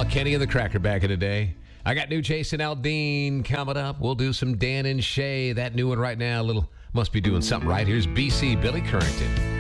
Oh, Kenny and the Cracker back in the day. I got new Jason Aldean coming up. We'll do some Dan and Shay. That new one right now, little must be doing something right. Here's BC Billy Currington.